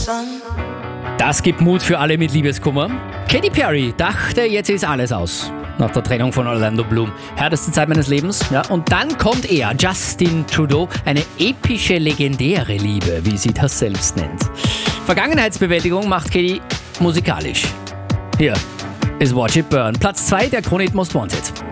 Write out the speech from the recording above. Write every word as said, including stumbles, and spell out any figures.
Das gibt Mut für alle mit Liebeskummer. Katy Perry dachte, jetzt ist alles aus. Nach der Trennung von Orlando Bloom. Härteste Zeit meines Lebens. Ja, und dann kommt er, Justin Trudeau. Eine epische, legendäre Liebe, wie sie das selbst nennt. Vergangenheitsbewältigung macht Katy musikalisch. Hier ist Watch It Burn. Platz zwei der Krone Hit Most Wanted.